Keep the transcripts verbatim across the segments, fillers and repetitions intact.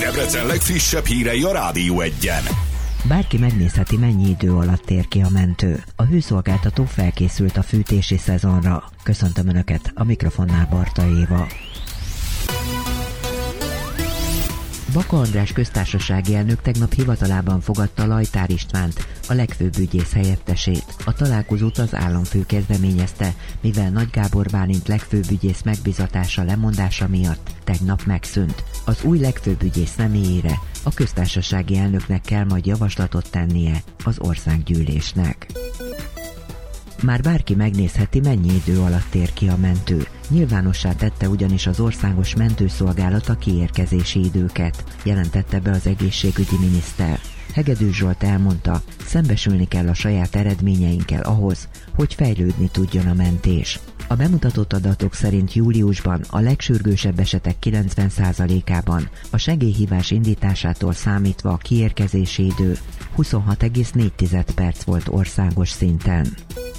Debrecen legfrissebb hírei a Rádió Egyen. Bárki megnézheti, mennyi idő alatt tér ki a mentő. A hőszolgáltató felkészült a fűtési szezonra. Köszöntöm Önöket, a mikrofonnál Barta Éva. Baka András köztársasági elnök tegnap hivatalában fogadta Lajtár Istvánt, a legfőbb ügyész helyettesét. A találkozót az államfő kezdeményezte, mivel Nagy Gábor Bálint legfőbb ügyész megbizatása lemondása miatt tegnap megszűnt. Az új legfőbb ügyész személyére a köztársasági elnöknek kell majd javaslatot tennie az országgyűlésnek. Már bárki megnézheti, mennyi idő alatt tér ki a mentő. Nyilvánossá tette ugyanis az Országos Mentőszolgálat a kiérkezési időket, jelentette be az egészségügyi miniszter. Hegedűs Zsolt elmondta, szembesülni kell a saját eredményeinkkel ahhoz, hogy fejlődni tudjon a mentés. A bemutatott adatok szerint júliusban a legsürgősebb esetek kilencven százalékában a segélyhívás indításától számítva a kiérkezési idő huszonhat egész négy perc volt országos szinten.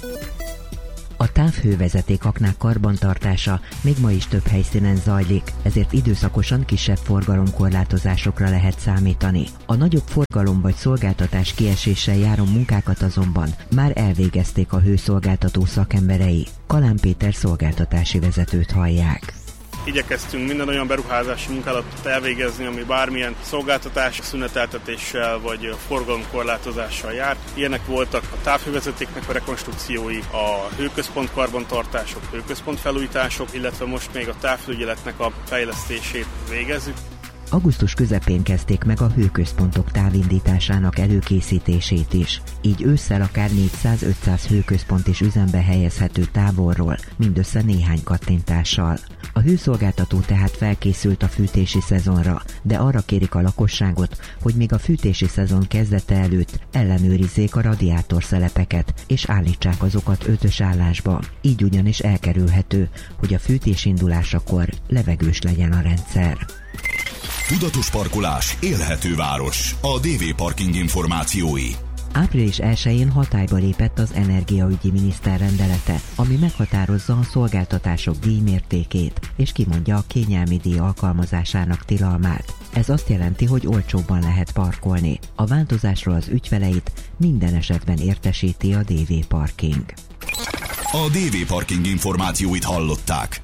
A távhővezeték aknák karbantartása még ma is több helyszínen zajlik, ezért időszakosan kisebb forgalomkorlátozásokra lehet számítani. A nagyobb forgalom vagy szolgáltatás kieséssel járó munkákat azonban már elvégezték a hőszolgáltató szakemberei. Kalán Péter szolgáltatási vezetőt hallják. Igyekeztünk minden olyan beruházási munkálatot elvégezni, ami bármilyen szolgáltatás szüneteltetéssel vagy forgalomkorlátozással jár. Ilyenek voltak a távhővezetéknek a rekonstrukciói, a hőközpont karbantartások, hőközpont felújítások, illetve most még a távfelügyeletnek a fejlesztését végezzük. Augusztus közepén kezdték meg a hőközpontok távindításának előkészítését is. Így ősszel akár négyszáz-ötszáz hőközpont is üzembe helyezhető távolról, mindössze néhány kattintással. A hőszolgáltató tehát felkészült a fűtési szezonra, de arra kérik a lakosságot, hogy még a fűtési szezon kezdete előtt ellenőrizzék a radiátorszelepeket, és állítsák azokat ötös állásba. Így ugyanis elkerülhető, hogy a fűtés indulásakor levegős legyen a rendszer. Tudatos parkolás, élhető város. A dé vé Parking információi. április elsején hatályba lépett az energiaügyi miniszter rendelete, ami meghatározza a szolgáltatások díjmértékét, és kimondja a kényelmi díj alkalmazásának tilalmát. Ez azt jelenti, hogy olcsóbban lehet parkolni. A változásról az ügyfeleit minden esetben értesíti a dé vé Parking. A dé vé Parking információit hallották.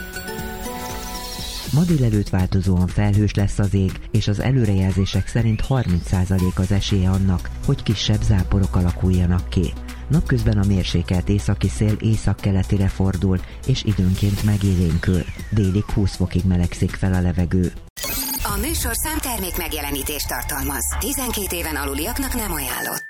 Ma délelőtt változóan felhős lesz az ég, és az előrejelzések szerint harminc százalék az esélye annak, hogy kisebb záporok alakuljanak ki. Napközben a mérsékelt északi szél északkeletire fordul, és időnként megélénkül. Délig húsz fokig melegszik fel a levegő. A műsorszám termék megjelenítést tartalmaz. tizenkét éven aluliaknak nem ajánlott.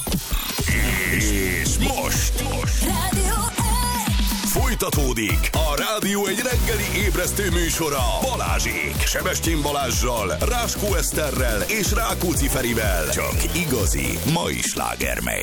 És most! most. Rádió Folytatódik a Rádió egy reggeli ébresztő műsora Balázsék, Sebestyén Balázssal, Ráskó Eszterrel és Rákóczi Ferivel. Csak igazi mai sláger megy.